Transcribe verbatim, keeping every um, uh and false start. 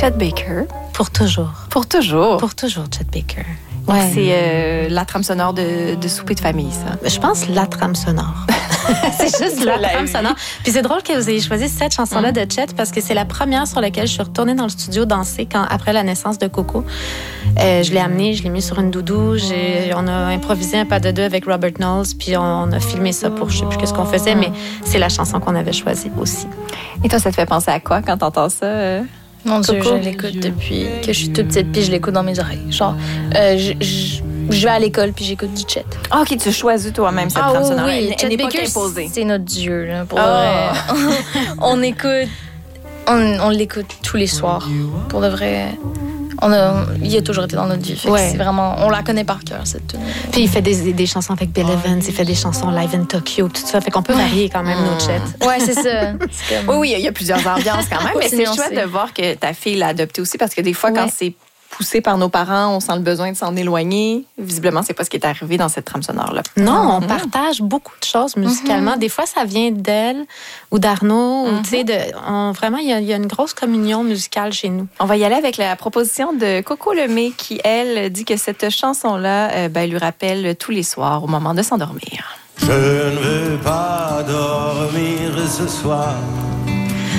Chet Baker. Pour toujours. Pour toujours. Pour toujours, Chet Baker. Donc, Ouais. c'est euh, la trame sonore de, de souper de famille, ça. Je pense la trame sonore. C'est juste la la trame vie. sonore. Puis c'est drôle que vous ayez choisi cette chanson-là de Chet parce que c'est la première sur laquelle je suis retournée dans le studio danser quand, après la naissance de Coco. Euh, je l'ai amené, je l'ai mis sur une doudou. J'ai, on a improvisé un pas de deux avec Robert Knowles, puis on, on a filmé ça pour je sais plus qu'est-ce qu'on faisait, mais c'est la chanson qu'on avait choisie aussi. Et toi, ça te fait penser à quoi quand t'entends ça? euh? Mon Dieu, Coco. je l'écoute depuis que je suis toute petite, puis je l'écoute dans mes oreilles. Genre, euh, je, je, je vais à l'école, puis j'écoute du Chet. Ah, OK, tu choisis toi-même cette trame sonore. Elle- elle Chet n'est pas Baker, imposée. c'est notre dieu, là, pour Oh. vrai. On écoute, on, on l'écoute tous les soirs, pour de vrai. On a, il a toujours été dans notre vie. Fait que Ouais. c'est vraiment, on la connaît par cœur, cette tune. Puis il fait des, des, des chansons avec Bill Evans, il fait des chansons live in Tokyo, tout ça. Fait qu'on peut varier quand même nos Chet. Ouais, c'est ça. C'est comme- Oui, oui, il y a plusieurs ambiances quand même, mais C'est c'est nuancé. chouette de voir que ta fille l'a adopté aussi parce que des fois, quand Ouais. c'est poussé par nos parents, on sent le besoin de s'en éloigner. Visiblement, c'est pas ce qui est arrivé dans cette trame sonore-là. Non, on partage beaucoup de choses musicalement. Des fois, ça vient d'elle ou d'Arnaud. ou, tu sais, de, on, vraiment, il y, a, il y a une grosse communion musicale chez nous. On va y aller avec la proposition de Coco Lemay qui, elle, dit que cette chanson-là euh, ben, lui rappelle tous les soirs au moment de s'endormir. Je ne veux pas dormir ce soir.